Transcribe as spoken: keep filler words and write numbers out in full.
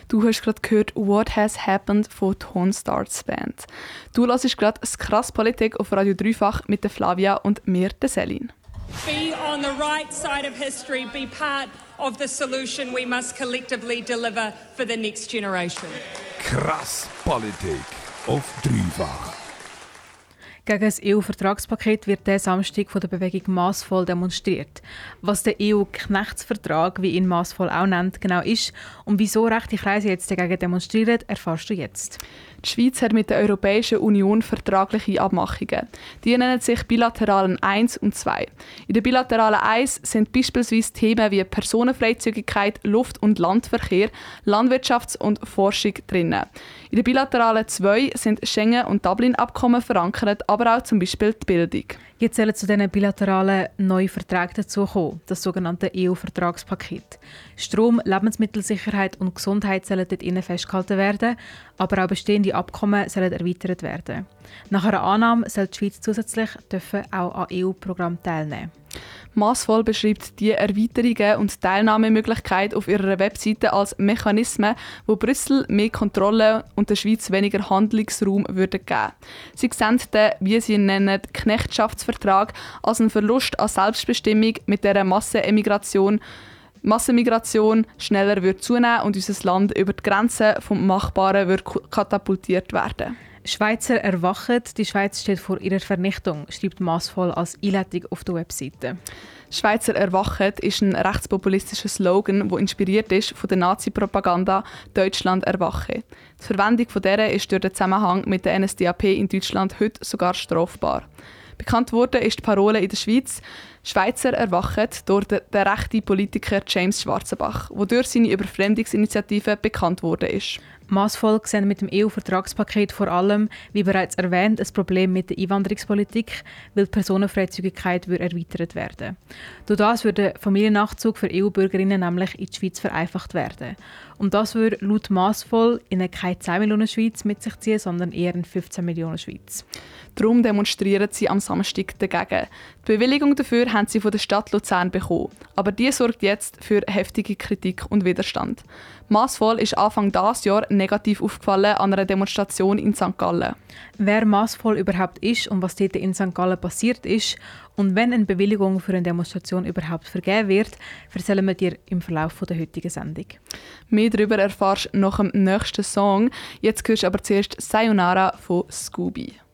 Du hast gerade gehört «What Has Happened» von Tone Starts Band. Du hörst gerade das «Krass Politik» auf Radio Dreifach mit der Flavia und mir, der Selin. Be on the right side of history, be part of the solution we must collectively deliver for the next generation. Krass Politik auf Dreifach. Gegen das E U-Vertragspaket wird der Samstag von der Bewegung Massvoll demonstriert. Was der E U-Knechtsvertrag, wie ihn Massvoll auch nennt, genau ist und wieso rechte Kreise jetzt dagegen demonstrieren, erfährst du jetzt. Die Schweiz hat mit der Europäischen Union vertragliche Abmachungen. Die nennen sich Bilateralen eins und zwei. In der Bilateralen eins sind beispielsweise Themen wie Personenfreizügigkeit, Luft- und Landverkehr, Landwirtschafts- und Forschung drin. In der Bilateralen zwei sind Schengen- und Dublin-Abkommen verankert, aber auch zum Beispiel die Bildung. Jetzt sollen zu diesen bilateralen neuen Verträgen dazukommen, das sogenannte E U-Vertragspaket. Strom, Lebensmittelsicherheit und Gesundheit sollen dort festgehalten werden, aber auch bestehende Abkommen sollen erweitert werden. Nach einer Annahme soll die Schweiz zusätzlich dürfen auch an E U-Programmen teilnehmen. Massvoll beschreibt die Erweiterungen und Teilnahmemöglichkeit auf ihrer Webseite als Mechanismen, wo Brüssel mehr Kontrolle und der Schweiz weniger Handlungsraum würden geben. Sie sehen den, wie sie ihn nennen, Knechtschaftsvertrag als einen Verlust an Selbstbestimmung, mit der Massenemigration Massenmigration schneller wird zunehmen und unser Land über die Grenzen vom Machbaren wird katapultiert werden. Schweizer erwachen, die Schweiz steht vor ihrer Vernichtung, schreibt Massvoll als Einleitung auf der Webseite. Schweizer erwachen ist ein rechtspopulistischer Slogan, der inspiriert ist von der Nazi-Propaganda «Deutschland erwache». Die Verwendung von dieser ist durch den Zusammenhang mit der N S D A P in Deutschland heute sogar strafbar. Bekannt wurde ist die Parole in der Schweiz «Schweizer erwachen» durch den, den rechten Politiker James Schwarzenbach, der durch seine Überfremdungsinitiative bekannt wurde ist. Massvoll sehen mit dem E U-Vertragspaket vor allem, wie bereits erwähnt, ein Problem mit der Einwanderungspolitik, weil die Personenfreizügigkeit erweitert werden. Durch das würde der Familiennachzug für E U-Bürgerinnen nämlich in die Schweiz vereinfacht werden. Und das würde laut Massvoll in keine zehn Millionen Schweiz mit sich ziehen, sondern eher in fünfzehn Millionen Schweiz. Darum demonstrieren sie am Samstag dagegen. Die Bewilligung dafür haben sie von der Stadt Luzern bekommen. Aber die sorgt jetzt für heftige Kritik und Widerstand. Massvoll ist Anfang dieses Jahr negativ aufgefallen an einer Demonstration in Sankt Gallen. Wer Massvoll überhaupt ist und was dort in Sankt Gallen passiert ist und wenn eine Bewilligung für eine Demonstration überhaupt vergeben wird, erzählen wir dir im Verlauf der heutigen Sendung. Mehr darüber erfährst du nach dem nächsten Song. Jetzt hörst du aber zuerst «Sayonara» von Scooby.